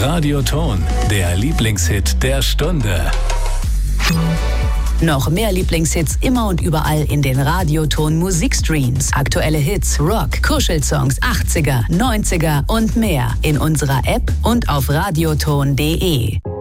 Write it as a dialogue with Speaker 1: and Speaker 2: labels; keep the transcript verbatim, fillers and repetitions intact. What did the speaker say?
Speaker 1: Radioton, der Lieblingshit der Stunde.
Speaker 2: Noch mehr Lieblingshits immer und überall in den Radioton Musikstreams. Aktuelle Hits, Rock, Kuschelsongs, achtziger, neunziger und mehr in unserer App und auf radioton punkt de.